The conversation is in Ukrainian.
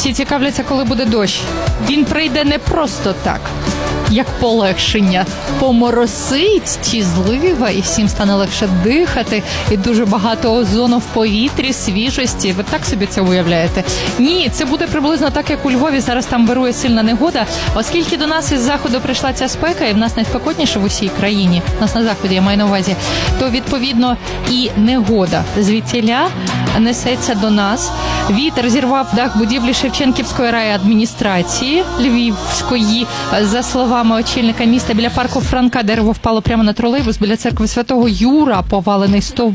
Всі цікавляться, коли буде дощ. Він прийде не просто так, як полегшення. Поморосить чи злива, і всім стане легше дихати, і дуже багато озону в повітрі, свіжості. Ви так собі це уявляєте? Ні, це буде приблизно так, як у Львові. Зараз там вирує сильна негода. Оскільки до нас із заходу прийшла ця спека, і в нас найспекотніше в усій країні, у нас на заході, я маю на увазі, то, відповідно, і негода звідтіля несеться до нас. Вітер зірвав дах будівлі Шевченківської райадміністрації Львівської. За словами очільника міста, біля парку Франка дерево впало прямо на тролейбус, біля церкви Святого Юра повалений стовп